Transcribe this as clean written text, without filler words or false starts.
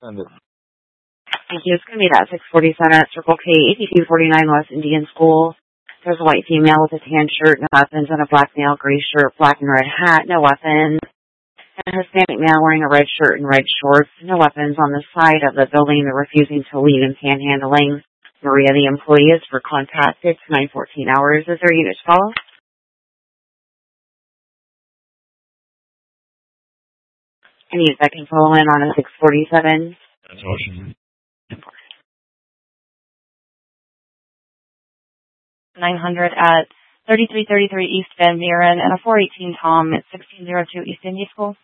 Send it. Thank you. It's going to be that 647 at Circle K, 8249 West Indian School. There's a white female with a tan shirt, no weapons, and a black male, gray shirt, black and red hat, no weapons. And a Hispanic male wearing a red shirt and red shorts, no weapons, on the side of the building. They're refusing to leave and panhandling. Maria, the employee, is for contact. It's 9:14 hours. Is there a unit to follow? Any that can follow in on a 647? That's awesome. 900 at 3333 East Van Buren and a 418 Tom at 1602 East India School.